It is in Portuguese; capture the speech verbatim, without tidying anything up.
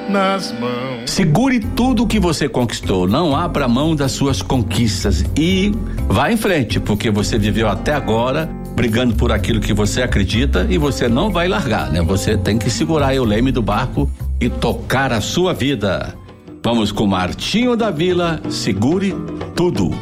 nas mãos. Segure tudo que você conquistou, não abra mão das suas conquistas e vá em frente, porque você viveu até agora brigando por aquilo que você acredita e você não vai largar, né? Você tem que segurar aí o leme do barco e tocar a sua vida. Vamos com Martinho da Vila, segure tudo.